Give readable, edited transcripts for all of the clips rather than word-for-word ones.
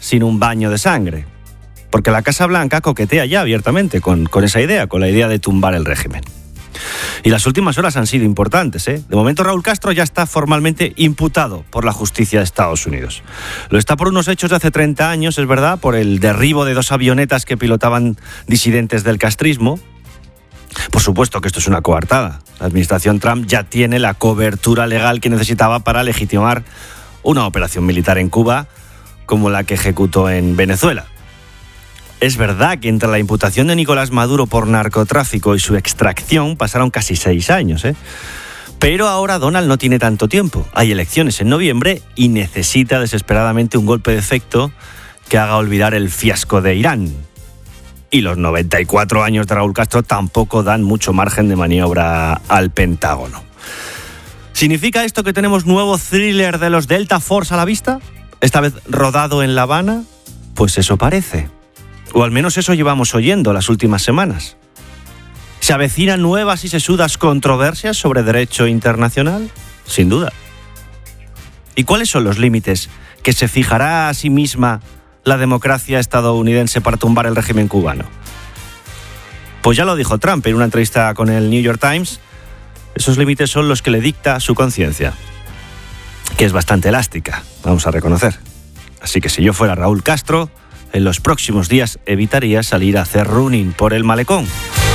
sin un baño de sangre. Porque la Casa Blanca coquetea ya abiertamente con esa idea, con la idea de tumbar el régimen. Y las últimas horas han sido importantes, ¿eh? De momento Raúl Castro ya está formalmente imputado por la justicia de Estados Unidos. Lo está por unos hechos de hace 30 años, es verdad, por el derribo de 2 avionetas que pilotaban disidentes del castrismo. Por supuesto que esto es una coartada. La administración Trump ya tiene la cobertura legal que necesitaba para legitimar una operación militar en Cuba como la que ejecutó en Venezuela. Es verdad que entre la imputación de Nicolás Maduro por narcotráfico y su extracción pasaron casi 6 años, ¿eh? Pero ahora Donald no tiene tanto tiempo. Hay elecciones en noviembre y necesita desesperadamente un golpe de efecto que haga olvidar el fiasco de Irán. Y los 94 años de Raúl Castro tampoco dan mucho margen de maniobra al Pentágono. ¿Significa esto que tenemos nuevo thriller de los Delta Force a la vista? ¿Esta vez rodado en La Habana? Pues eso parece. O al menos eso llevamos oyendo las últimas semanas. ¿Se avecinan nuevas y sesudas controversias sobre derecho internacional? Sin duda. ¿Y cuáles son los límites que se fijará a sí misma la democracia estadounidense para tumbar el régimen cubano? Pues ya lo dijo Trump en una entrevista con el New York Times. Esos límites son los que le dicta su conciencia, que es bastante elástica, vamos a reconocer. Así que si yo fuera Raúl Castro, en los próximos días evitaría salir a hacer running por el malecón.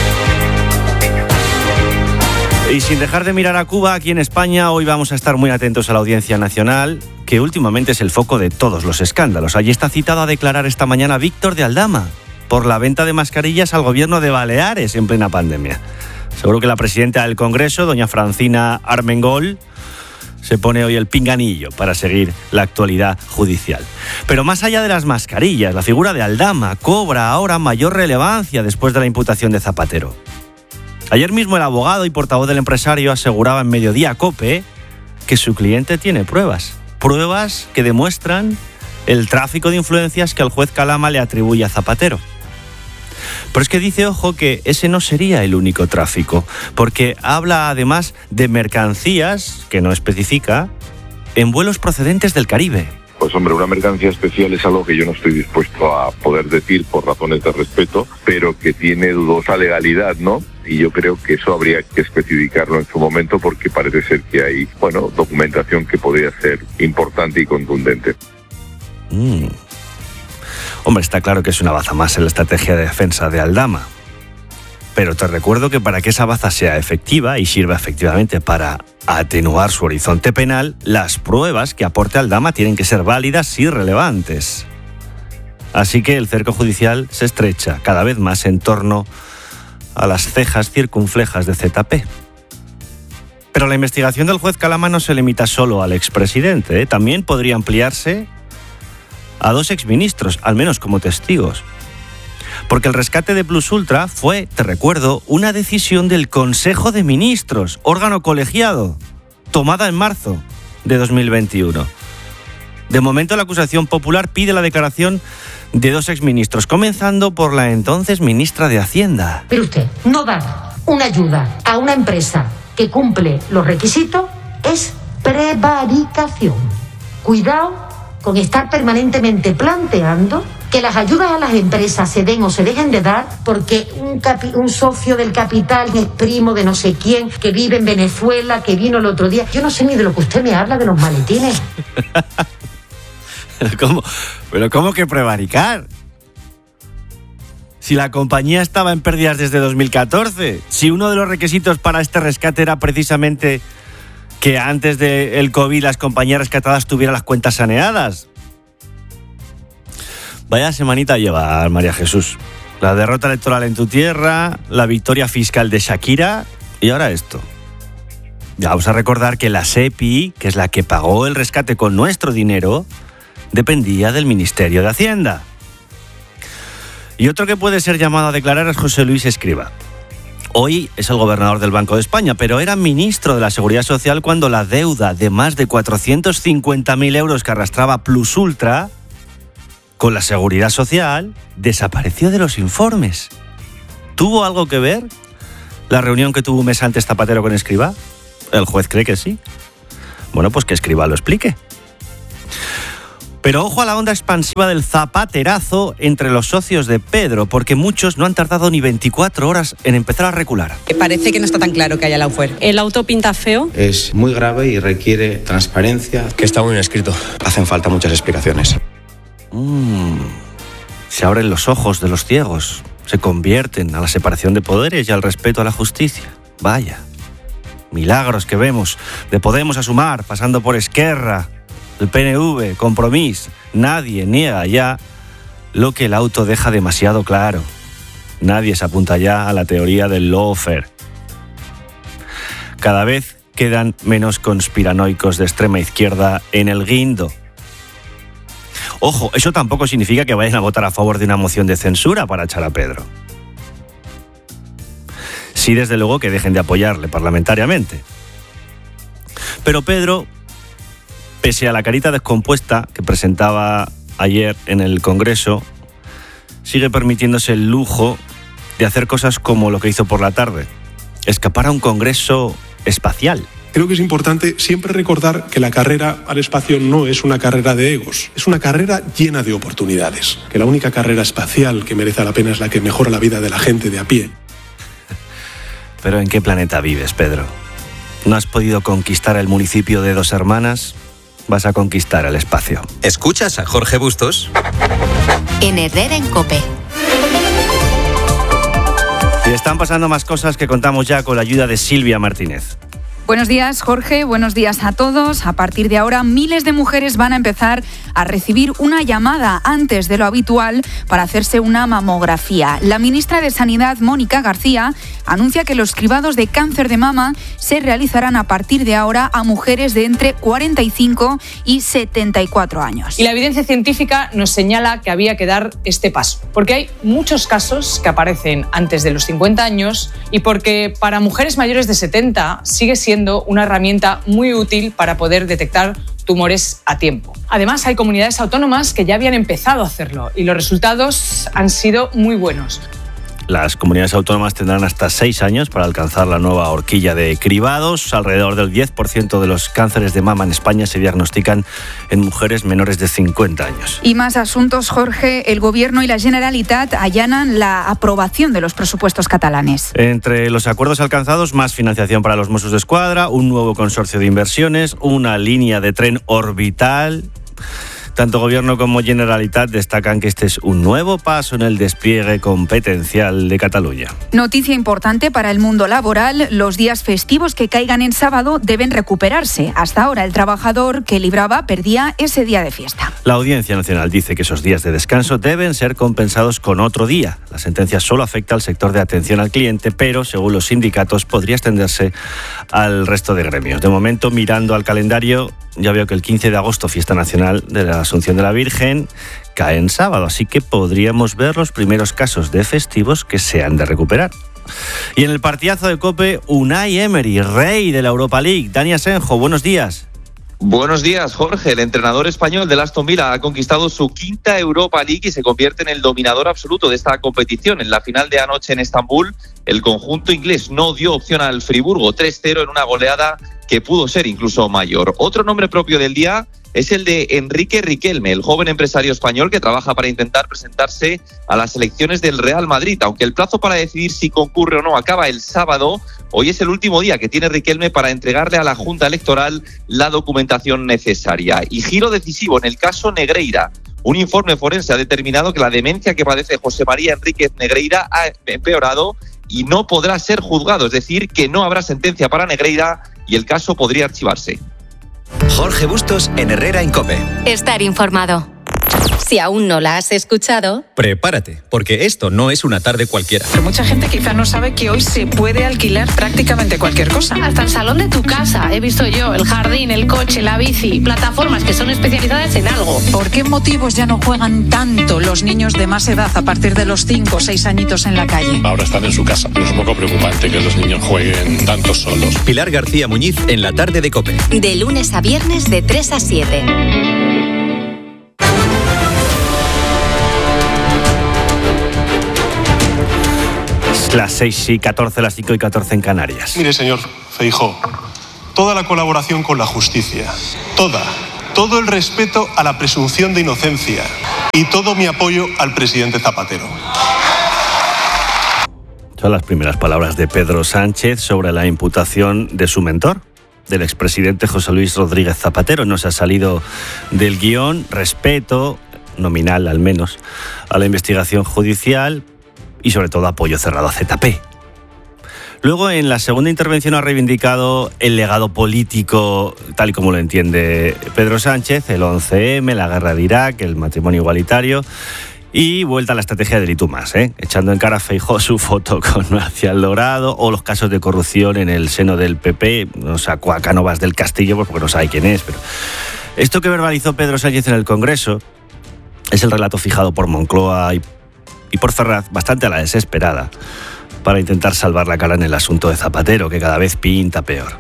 Y sin dejar de mirar a Cuba, aquí en España, hoy vamos a estar muy atentos a la Audiencia Nacional, que últimamente es el foco de todos los escándalos. Allí está citado a declarar esta mañana Víctor de Aldama por la venta de mascarillas al gobierno de Baleares en plena pandemia. Seguro que la presidenta del Congreso, doña Francina Armengol, se pone hoy el pinganillo para seguir la actualidad judicial. Pero más allá de las mascarillas, la figura de Aldama cobra ahora mayor relevancia después de la imputación de Zapatero. Ayer mismo el abogado y portavoz del empresario aseguraba en Mediodía COPE que su cliente tiene pruebas que demuestran el tráfico de influencias que el juez Calama le atribuye a Zapatero. Pero es que dice, ojo, que ese no sería el único tráfico, porque habla además de mercancías, que no especifica, en vuelos procedentes del Caribe. Pues hombre, una mercancía especial es algo que yo no estoy dispuesto a poder decir por razones de respeto, pero que tiene dudosa legalidad, ¿no? Y yo creo que eso habría que especificarlo en su momento porque parece ser que hay, documentación que podría ser importante y contundente. Hombre, está claro que es una baza más en la estrategia de defensa de Aldama. Pero te recuerdo que para que esa baza sea efectiva y sirva efectivamente para atenuar su horizonte penal, las pruebas que aporte Aldama tienen que ser válidas y relevantes. Así que el cerco judicial se estrecha cada vez más en torno a las cejas circunflejas de ZP. Pero la investigación del juez Calama no se limita solo al expresidente, ¿eh? También podría ampliarse a 2 exministros, al menos como testigos. Porque el rescate de Plus Ultra fue, te recuerdo, una decisión del Consejo de Ministros, órgano colegiado, tomada en marzo de 2021. De momento, la acusación popular pide la declaración de 2 exministros, comenzando por la entonces ministra de Hacienda. Pero usted, no dar una ayuda a una empresa que cumple los requisitos es prevaricación. Cuidado con estar permanentemente planteando que las ayudas a las empresas se den o se dejen de dar porque un socio del capital es primo de no sé quién, que vive en Venezuela, que vino el otro día. Yo no sé ni de lo que usted me habla de los maletines. ¿Pero cómo que prevaricar? Si la compañía estaba en pérdidas desde 2014, si uno de los requisitos para este rescate era precisamente que antes del COVID las compañías rescatadas tuvieran las cuentas saneadas. Vaya semanita lleva, María Jesús. La derrota electoral en tu tierra, la victoria fiscal de Shakira y ahora esto. Ya vamos a recordar que la SEPI, que es la que pagó el rescate con nuestro dinero, dependía del Ministerio de Hacienda. Y otro que puede ser llamado a declarar es José Luis Escrivá. Hoy es el gobernador del Banco de España, pero era ministro de la Seguridad Social cuando la deuda de más de 450.000 euros que arrastraba Plus Ultra con la Seguridad Social desapareció de los informes. ¿Tuvo algo que ver la reunión que tuvo un mes antes Zapatero con Escrivá? El juez cree que sí. Bueno, pues que Escrivá lo explique. Pero ojo a la onda expansiva del zapaterazo entre los socios de Pedro, porque muchos no han tardado ni 24 horas en empezar a recular. Parece que no está tan claro que haya laufer. El auto pinta feo. Es muy grave y requiere transparencia. Que está muy bien escrito. Hacen falta muchas explicaciones. Se abren los ojos de los ciegos, se convierten a la separación de poderes y al respeto a la justicia. Vaya, milagros que vemos, de Podemos a Sumar, pasando por Esquerra, el PNV, Compromís. Nadie niega ya lo que el auto deja demasiado claro. Nadie se apunta ya a la teoría del lawfare. Cada vez quedan menos conspiranoicos de extrema izquierda en el guindo. Ojo, eso tampoco significa que vayan a votar a favor de una moción de censura para echar a Pedro. Sí, desde luego, que dejen de apoyarle parlamentariamente. Pero Pedro, pese a la carita descompuesta que presentaba ayer en el Congreso, sigue permitiéndose el lujo de hacer cosas como lo que hizo por la tarde: escapar a un congreso espacial. Creo que es importante siempre recordar que la carrera al espacio no es una carrera de egos, es una carrera llena de oportunidades, que la única carrera espacial que merece la pena es la que mejora la vida de la gente de a pie. ¿Pero en qué planeta vives, Pedro? ¿No has podido conquistar el municipio de Dos Hermanas? Vas a conquistar el espacio. ¿Escuchas a Jorge Bustos? En Herrera en COPE. Y están pasando más cosas que contamos ya con la ayuda de Silvia Martínez. Buenos días, Jorge. Buenos días a todos. A partir de ahora, miles de mujeres van a empezar a recibir una llamada antes de lo habitual para hacerse una mamografía. La ministra de Sanidad, Mónica García, anuncia que los cribados de cáncer de mama se realizarán a partir de ahora a mujeres de entre 45 y 74 años. Y la evidencia científica nos señala que había que dar este paso, porque hay muchos casos que aparecen antes de los 50 años y porque para mujeres mayores de 70 sigue siendo una herramienta muy útil para poder detectar tumores a tiempo. Además, hay comunidades autónomas que ya habían empezado a hacerlo y los resultados han sido muy buenos. Las comunidades autónomas tendrán hasta 6 años para alcanzar la nueva horquilla de cribados. Alrededor del 10% de los cánceres de mama en España se diagnostican en mujeres menores de 50 años. Y más asuntos, Jorge. El Gobierno y la Generalitat allanan la aprobación de los presupuestos catalanes. Entre los acuerdos alcanzados, más financiación para los Mossos d'Esquadra, un nuevo consorcio de inversiones, una línea de tren orbital. Tanto Gobierno como Generalitat destacan que este es un nuevo paso en el despliegue competencial de Cataluña. Noticia importante para el mundo laboral: los días festivos que caigan en sábado deben recuperarse. Hasta ahora el trabajador que libraba perdía ese día de fiesta. La Audiencia Nacional dice que esos días de descanso deben ser compensados con otro día. La sentencia solo afecta al sector de atención al cliente, pero según los sindicatos podría extenderse al resto de gremios. De momento, mirando al calendario, ya veo que el 15 de agosto, fiesta nacional de la Asunción de la Virgen, cae en sábado, así que podríamos ver los primeros casos de festivos que se han de recuperar. Y en el partidazo de COPE, Unai Emery, rey de la Europa League. Dani Asenjo, buenos días. Buenos días, Jorge. El entrenador español del Aston Villa ha conquistado su 5ª Europa League y se convierte en el dominador absoluto de esta competición. En la final de anoche en Estambul, el conjunto inglés no dio opción al Friburgo, 3-0 en una goleada que pudo ser incluso mayor. Otro nombre propio del día es el de Enrique Riquelme, el joven empresario español que trabaja para intentar presentarse a las elecciones del Real Madrid. Aunque el plazo para decidir si concurre o no acaba el sábado, hoy es el último día que tiene Riquelme para entregarle a la Junta Electoral la documentación necesaria. Y giro decisivo en el caso Negreira. Un informe forense ha determinado que la demencia que padece José María Enríquez Negreira ha empeorado y no podrá ser juzgado, es decir, que no habrá sentencia para Negreira y el caso podría archivarse. Jorge Bustos en Herrera en COPE. Estar informado. Si aún no la has escuchado, prepárate, porque esto no es una tarde cualquiera. Pero mucha gente quizá no sabe que hoy se puede alquilar prácticamente cualquier cosa. Hasta el salón de tu casa, he visto yo, el jardín, el coche, la bici, plataformas que son especializadas en algo. ¿Por qué motivos ya no juegan tanto los niños de más edad a partir de los 5 o 6 añitos en la calle? Ahora están en su casa, pero es un poco preocupante que los niños jueguen tanto solos. Pilar García Muñiz en la tarde de COPE. De lunes a viernes de 3 a 7. Las 6:14, las 5:14 en Canarias. Mire, señor Feijóo, toda la colaboración con la justicia, toda todo el respeto a la presunción de inocencia y todo mi apoyo al presidente Zapatero. Son las primeras palabras de Pedro Sánchez sobre la imputación de su mentor, del expresidente José Luis Rodríguez Zapatero. No se ha salido del guión, respeto, nominal al menos, a la investigación judicial y sobre todo apoyo cerrado a ZP. Luego, en la segunda intervención, ha reivindicado el legado político, tal y como lo entiende Pedro Sánchez, el 11M, la guerra de Irak, el matrimonio igualitario y vuelta a la estrategia del y tú más, echando en cara a Feijóo su foto con Marcial Dorado o los casos de corrupción en el seno del PP, no sacó a Cánovas del Castillo porque no sabe quién es, pero esto que verbalizó Pedro Sánchez en el Congreso es el relato fijado por Moncloa y por Ferraz, bastante a la desesperada, para intentar salvar la cara en el asunto de Zapatero, que cada vez pinta peor.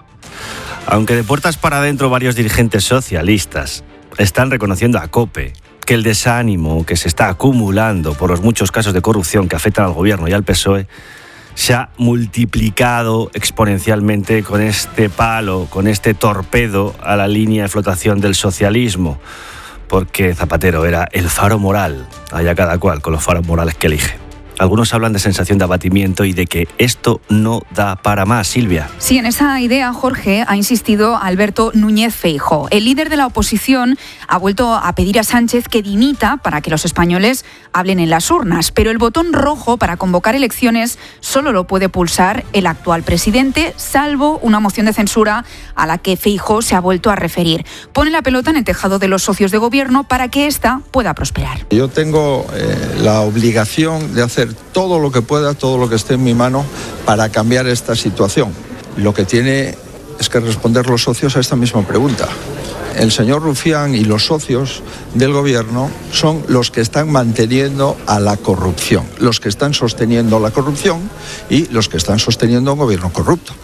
Aunque de puertas para adentro varios dirigentes socialistas están reconociendo a COPE que el desánimo que se está acumulando por los muchos casos de corrupción que afectan al gobierno y al PSOE se ha multiplicado exponencialmente con este palo, con este torpedo a la línea de flotación del socialismo, porque Zapatero era el faro moral, allá cada cual con los faros morales que elige. Algunos hablan de sensación de abatimiento y de que esto no da para más, Silvia. Sí, en esa idea, Jorge, ha insistido Alberto Núñez Feijóo. El líder de la oposición ha vuelto a pedir a Sánchez que dimita para que los españoles hablen en las urnas, pero el botón rojo para convocar elecciones solo lo puede pulsar el actual presidente, salvo una moción de censura a la que Feijóo se ha vuelto a referir. Pone la pelota en el tejado de los socios de gobierno para que ésta pueda prosperar. Yo tengo la obligación de hacer todo lo que pueda, todo lo que esté en mi mano para cambiar esta situación. Lo que tiene es que responder los socios a esta misma pregunta. El señor Rufián y los socios del gobierno son los que están manteniendo a la corrupción, los que están sosteniendo la corrupción y los que están sosteniendo un gobierno corrupto.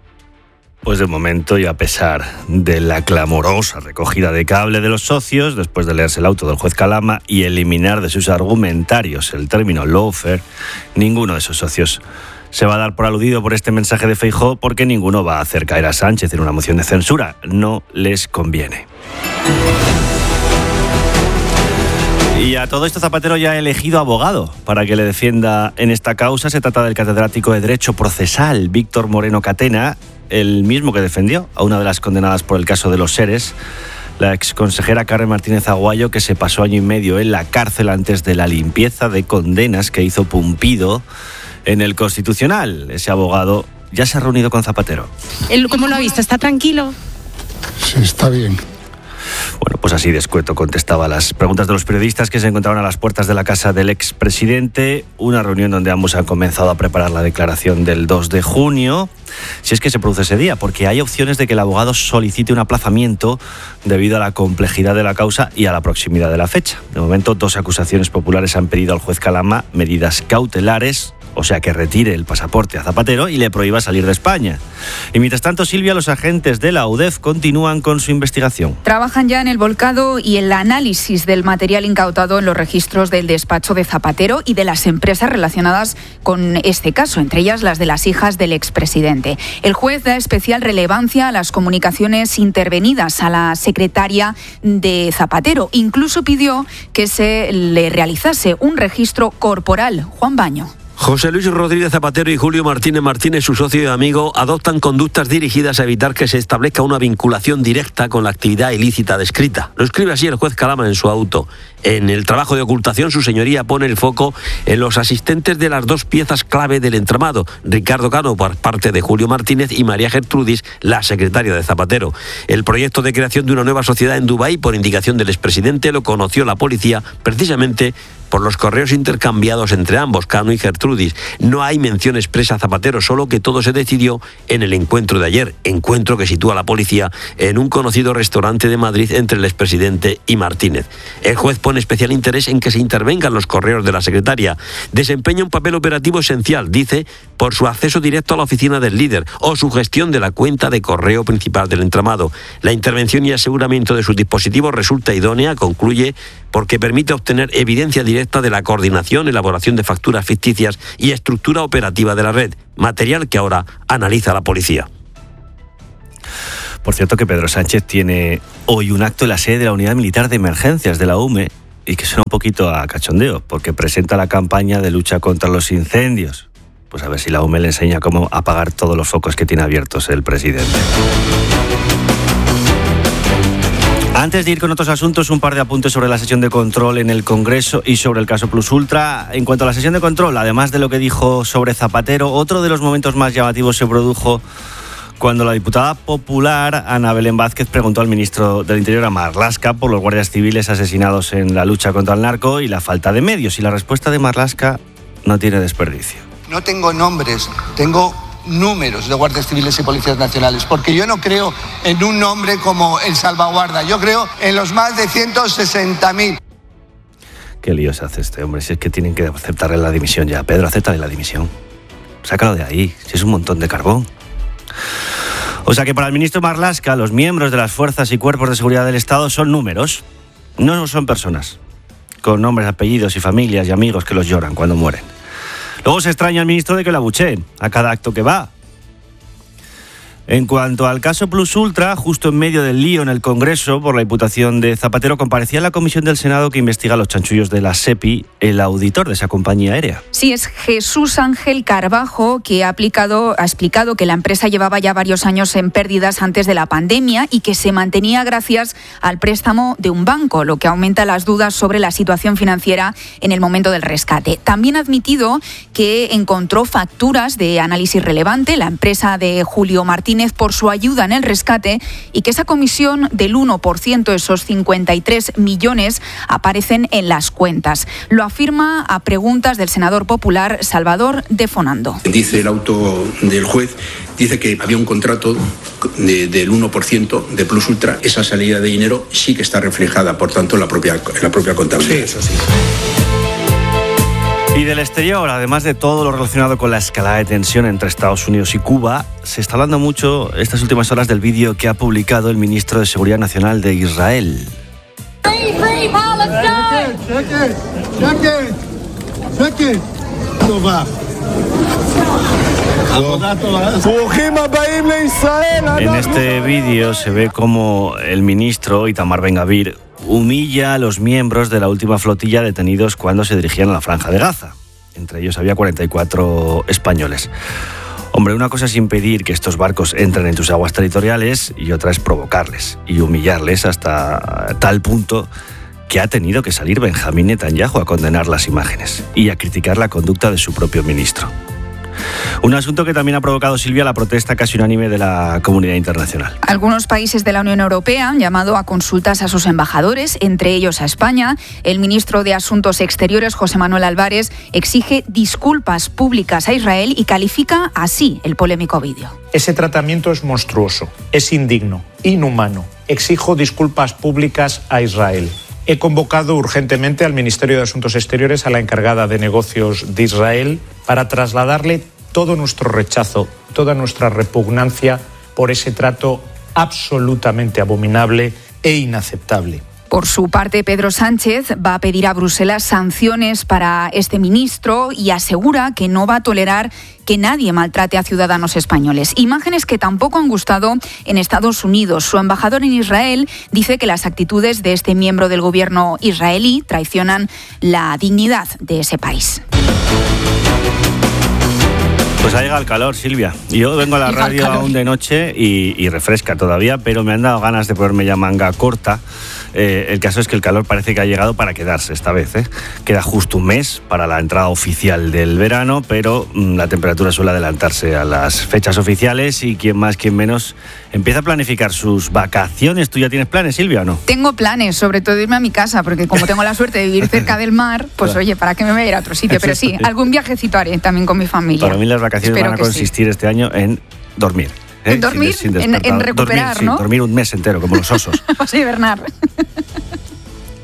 Pues de momento, y a pesar de la clamorosa recogida de cable de los socios, después de leerse el auto del juez Calama y eliminar de sus argumentarios el término lawfare, ninguno de esos socios se va a dar por aludido por este mensaje de Feijóo, porque ninguno va a hacer caer a Sánchez en una moción de censura. No les conviene. Y a todo esto Zapatero ya ha elegido abogado para que le defienda en esta causa. Se trata del catedrático de Derecho Procesal, Víctor Moreno Catena, el mismo que defendió a una de las condenadas por el caso de los seres, la exconsejera Carmen Martínez Aguayo, que se pasó año y medio en la cárcel antes de la limpieza de condenas que hizo Pumpido en el Constitucional. Ese abogado ya se ha reunido con Zapatero. ¿Cómo lo ha visto? ¿Está tranquilo? Sí, está bien. Bueno, pues así de escueto contestaba a las preguntas de los periodistas que se encontraban a las puertas de la casa del expresidente. Una reunión donde ambos han comenzado a preparar la declaración del 2 de junio, si es que se produce ese día, porque hay opciones de que el abogado solicite un aplazamiento debido a la complejidad de la causa y a la proximidad de la fecha. De momento, 2 acusaciones populares han pedido al juez Calama medidas cautelares, o sea, que retire el pasaporte a Zapatero y le prohíba salir de España. Y mientras tanto, Silvia, los agentes de la UDEF continúan con su investigación. Trabajan ya en el volcado y el análisis del material incautado en los registros del despacho de Zapatero y de las empresas relacionadas con este caso, entre ellas las de las hijas del expresidente. El juez da especial relevancia a las comunicaciones intervenidas a la secretaria de Zapatero. Incluso pidió que se le realizase un registro corporal. Juan Baño. José Luis Rodríguez Zapatero y Julio Martínez Martínez, su socio y amigo, adoptan conductas dirigidas a evitar que se establezca una vinculación directa con la actividad ilícita descrita. Lo escribe así el juez Calama en su auto. En el trabajo de ocultación, su señoría pone el foco en los asistentes de las 2 piezas clave del entramado, Ricardo Cano por parte de Julio Martínez y María Gertrudis, la secretaria de Zapatero. El proyecto de creación de una nueva sociedad en Dubái, por indicación del expresidente, lo conoció la policía precisamente por los correos intercambiados entre ambos, Cano y Gertrudis. No hay mención expresa a Zapatero, solo que todo se decidió en el encuentro de ayer, encuentro que sitúa a la policía en un conocido restaurante de Madrid entre el expresidente y Martínez. El juez pone especial interés en que se intervengan los correos de la secretaria. Desempeña un papel operativo esencial, dice, por su acceso directo a la oficina del líder o su gestión de la cuenta de correo principal del entramado. La intervención y aseguramiento de sus dispositivos resulta idónea, concluye, porque permite obtener evidencia directa de la coordinación, elaboración de facturas ficticias y estructura operativa de la red, material que ahora analiza la policía. Por cierto que Pedro Sánchez tiene hoy un acto en la sede de la Unidad Militar de Emergencias de la UME y que suena un poquito a cachondeo, porque presenta la campaña de lucha contra los incendios. Pues a ver si la UME le enseña cómo apagar todos los focos que tiene abiertos el presidente. Antes de ir con otros asuntos, un par de apuntes sobre la sesión de control en el Congreso y sobre el caso Plus Ultra. En cuanto a la sesión de control, además de lo que dijo sobre Zapatero, otro de los momentos más llamativos se produjo cuando la diputada popular Ana Belén Vázquez preguntó al ministro del Interior, a Marlaska, por los guardias civiles asesinados en la lucha contra el narco y la falta de medios. Y la respuesta de Marlaska no tiene desperdicio. No tengo nombres, tengo números de guardias civiles y policías nacionales, porque yo no creo en un nombre como el salvaguarda, yo creo en los más de 160.000. Qué lío se hace este hombre, si es que tienen que aceptarle la dimisión ya. Pedro, acéptale la dimisión. Sácalo de ahí, si es un montón de carbón. O sea que para el ministro Marlaska, los miembros de las fuerzas y cuerpos de seguridad del Estado son números, no son personas, con nombres, apellidos y familias y amigos que los lloran cuando mueren. Luego se extraña al ministro de que la abucheen a cada acto que va. En cuanto al caso Plus Ultra, justo en medio del lío en el Congreso por la imputación de Zapatero, comparecía en la comisión del Senado que investiga los chanchullos de la SEPI, el auditor de esa compañía aérea. Sí, es Jesús Ángel Carbajo, que ha explicado que la empresa llevaba ya varios años en pérdidas antes de la pandemia y que se mantenía gracias al préstamo de un banco, lo que aumenta las dudas sobre la situación financiera en el momento del rescate. También ha admitido que encontró facturas de análisis relevante, la empresa de Julio Martínez, por su ayuda en el rescate, y que esa comisión del 1%, esos 53 millones, aparecen en las cuentas. Lo afirma a preguntas del senador popular Salvador de Fonando. Dice el auto del juez, dice que había un contrato del 1% de Plus Ultra. Esa salida de dinero sí que está reflejada, por tanto, en la propia contabilidad. Sí, eso sí. Y del exterior, además de todo lo relacionado con la escalada de tensión entre Estados Unidos y Cuba, se está hablando mucho estas últimas horas del vídeo que ha publicado el ministro de Seguridad Nacional de Israel. En este vídeo se ve como el ministro Itamar Ben-Gvir humilla a los miembros de la última flotilla detenidos cuando se dirigían a la Franja de Gaza. Entre ellos había 44 españoles. Hombre, una cosa es impedir que estos barcos entren en tus aguas territoriales y otra es provocarles y humillarles hasta tal punto que ha tenido que salir Benjamín Netanyahu a condenar las imágenes y a criticar la conducta de su propio ministro. Un asunto que también ha provocado, Silvia, la protesta casi unánime de la comunidad internacional. Algunos países de la Unión Europea han llamado a consultas a sus embajadores, entre ellos a España. El ministro de Asuntos Exteriores, José Manuel Álvarez, exige disculpas públicas a Israel y califica así el polémico vídeo. Ese tratamiento es monstruoso, es indigno, inhumano. Exijo disculpas públicas a Israel. He convocado urgentemente al Ministerio de Asuntos Exteriores, a la encargada de negocios de Israel, para trasladarle todo nuestro rechazo, toda nuestra repugnancia por ese trato absolutamente abominable e inaceptable. Por su parte, Pedro Sánchez va a pedir a Bruselas sanciones para este ministro y asegura que no va a tolerar que nadie maltrate a ciudadanos españoles. Imágenes que tampoco han gustado en Estados Unidos. Su embajador en Israel dice que las actitudes de este miembro del gobierno israelí traicionan la dignidad de ese país. Pues ha llegado el calor, Silvia. Yo vengo a la radio aún de noche y refresca todavía, pero me han dado ganas de ponerme ya manga corta. El caso es que el calor parece que ha llegado para quedarse esta vez. Queda justo un mes para la entrada oficial del verano, pero la temperatura suele adelantarse a las fechas oficiales y quien más, quien menos empieza a planificar sus vacaciones. ¿Tú ya tienes planes, Silvia, o no? Tengo planes, sobre todo irme a mi casa, porque como tengo la suerte de vivir cerca del mar, pues oye, ¿para qué me voy a ir a otro sitio? Pero sí, algún viajecito haré también con mi familia. Para mí las vacaciones van a consistir este año en dormir. En dormir, en recuperar, dormir, ¿no? Sí, dormir un mes entero, como los osos. Vas a hibernar.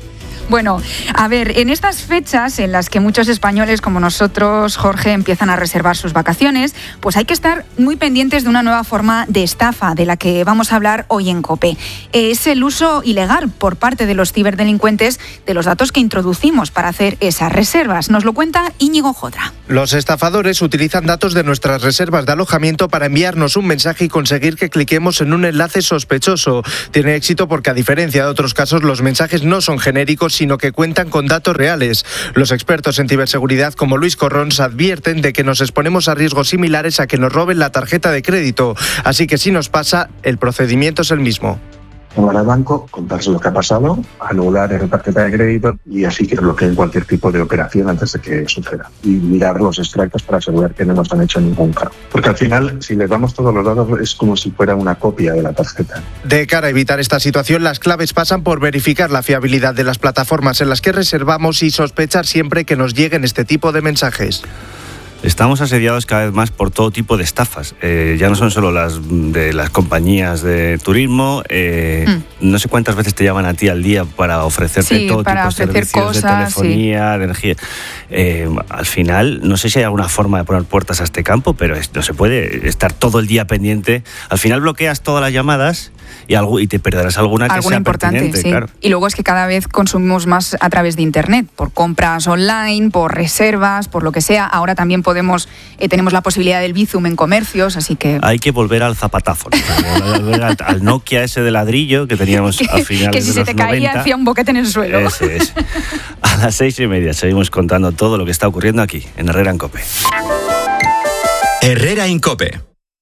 Bueno, a ver, en estas fechas en las que muchos españoles como nosotros, Jorge, empiezan a reservar sus vacaciones, pues hay que estar muy pendientes de una nueva forma de estafa de la que vamos a hablar hoy en COPE. Es el uso ilegal por parte de los ciberdelincuentes de los datos que introducimos para hacer esas reservas. Nos lo cuenta Íñigo Jodra. Los estafadores utilizan datos de nuestras reservas de alojamiento para enviarnos un mensaje y conseguir que cliquemos en un enlace sospechoso. Tiene éxito porque, a diferencia de otros casos, los mensajes no son genéricos, sino que cuentan con datos reales. Los expertos en ciberseguridad como Luis Corrons advierten de que nos exponemos a riesgos similares a que nos roben la tarjeta de crédito. Así que si nos pasa, el procedimiento es el mismo. Llamar al banco, contarse lo que ha pasado, anular la tarjeta de crédito y así que bloqueen cualquier tipo de operación antes de que suceda. Y mirar los extractos para asegurar que no nos han hecho ningún cargo. Porque al final, si les damos todos los datos, es como si fuera una copia de la tarjeta. De cara a evitar esta situación, las claves pasan por verificar la fiabilidad de las plataformas en las que reservamos y sospechar siempre que nos lleguen este tipo de mensajes. Estamos asediados cada vez más por todo tipo de estafas. Ya no son solo las de las compañías de turismo. No sé cuántas veces te llaman a ti al día para ofrecerte todo tipo de servicios cosas, de telefonía, de energía. Al final, no sé si hay alguna forma de poner puertas a este campo, pero no se puede estar todo el día pendiente. Al final bloqueas todas las llamadas y te perderás alguna que sea importante, pertinente, sí. Claro. Y luego es que cada vez consumimos más a través de Internet, por compras online, por reservas, por lo que sea. Ahora también tenemos la posibilidad del Bizum en comercios, así que... Hay que volver al zapatazo, ¿no? Volver al Nokia ese de ladrillo que teníamos al final que si se te caía hacía un boquete en el suelo. Ese es. A las 6:30 seguimos contando todo lo que está ocurriendo aquí, en Herrera en COPE. Herrera en COPE.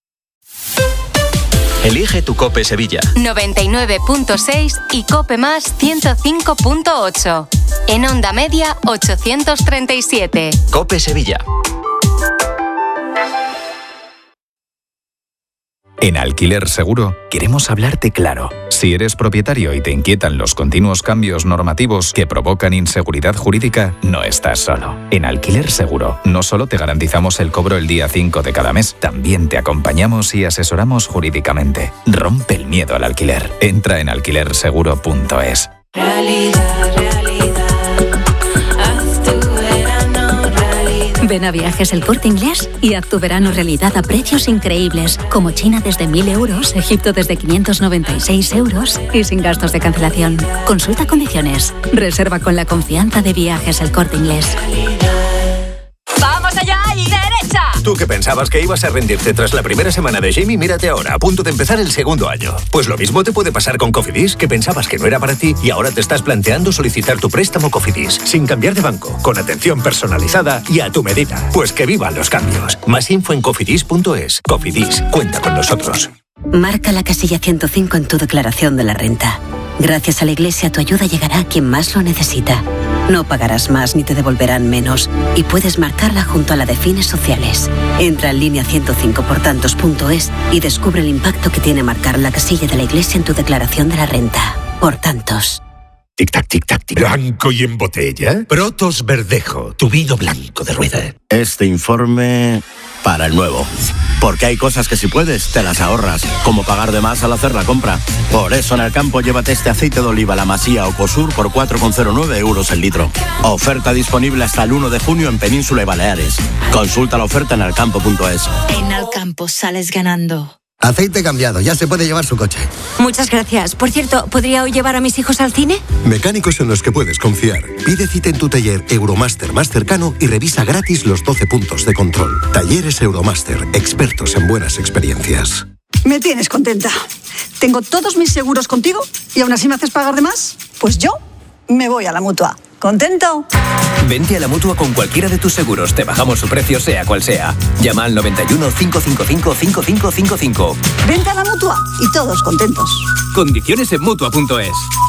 Elige tu COPE Sevilla. 99.6 y COPE Más 105.8. En onda media 837. COPE Sevilla. En Alquiler Seguro queremos hablarte claro. Si eres propietario y te inquietan los continuos cambios normativos que provocan inseguridad jurídica, no estás solo. En Alquiler Seguro no solo te garantizamos el cobro el día 5 de cada mes, también te acompañamos y asesoramos jurídicamente. Rompe el miedo al alquiler. Entra en alquilerseguro.es. Ven a Viajes El Corte Inglés y haz tu verano realidad a precios increíbles, como China desde 1.000 euros, Egipto desde 596 euros y sin gastos de cancelación. Consulta condiciones. Reserva con la confianza de Viajes El Corte Inglés. ¡Vamos allá y derecha! Tú que pensabas que ibas a rendirte tras la primera semana de Jamie, mírate ahora, a punto de empezar el segundo año. Pues lo mismo te puede pasar con Cofidis, que pensabas que no era para ti y ahora te estás planteando solicitar tu préstamo Cofidis, sin cambiar de banco, con atención personalizada y a tu medida. Pues que vivan los cambios. Más info en cofidis.es. Cofidis, cuenta con nosotros. Marca la casilla 105 en tu declaración de la renta. Gracias a la Iglesia, tu ayuda llegará a quien más lo necesita. No pagarás más ni te devolverán menos y puedes marcarla junto a la de fines sociales. Entra en línea 105portantos.es y descubre el impacto que tiene marcar la casilla de la Iglesia en tu declaración de la renta. Por tantos. Tic-tac, tic-tac, tic. Blanco y en botella. Protos Verdejo, tu vino blanco de rueda. Este informe para el nuevo. Porque hay cosas que si puedes, te las ahorras. Como pagar de más al hacer la compra. Por eso en el campo llévate este aceite de oliva La Masía Ocosur por 4,09 euros el litro. Oferta disponible hasta el 1 de junio en Península y Baleares. Consulta la oferta en alcampo.es. En Alcampo sales ganando. Aceite cambiado, ya se puede llevar su coche. Muchas gracias. Por cierto, ¿podría hoy llevar a mis hijos al cine? Mecánicos en los que puedes confiar. Pide cita en tu taller Euromaster más cercano y revisa gratis los 12 puntos de control. Talleres Euromaster, expertos en buenas experiencias. Me tienes contenta. Tengo todos mis seguros contigo y aún así me haces pagar de más. Pues yo me voy a la Mutua. ¿Contento? Vente a la Mutua con cualquiera de tus seguros. Te bajamos su precio, sea cual sea. Llama al 91 555 5555. Vente a la Mutua y todos contentos. Condiciones en Mutua.es.